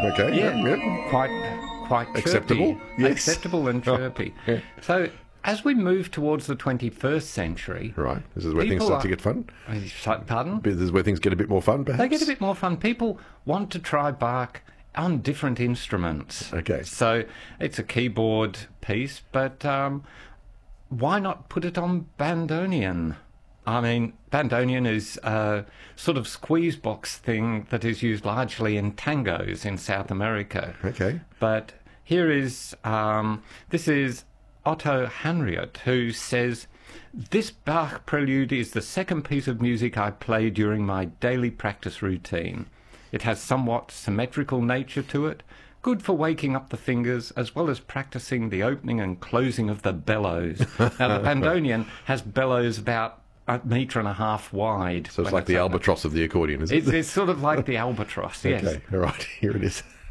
Okay. Yeah, quite chirpy. Acceptable? Yes. Acceptable and chirpy. Yeah. So as we move towards the 21st century... Right. This is where things start to get fun? Pardon? This is where things get a bit more fun, perhaps? They get a bit more fun. People want to try Bach on different instruments. Okay. So it's a keyboard piece, but why not put it on bandoneon? I mean, bandoneon is a sort of squeeze box thing that is used largely in tangos in South America. Okay. But here is, this is Otto Hanriot, who says, "This Bach prelude is the second piece of music I play during my daily practice routine. It has somewhat symmetrical nature to it, good for waking up the fingers, as well as practicing the opening and closing of the bellows." Now, the bandoneon has bellows about 1.5 meters wide. So it's like the albatross of the accordion, is it? It's sort of like the albatross, yes. Okay, all right, here it is.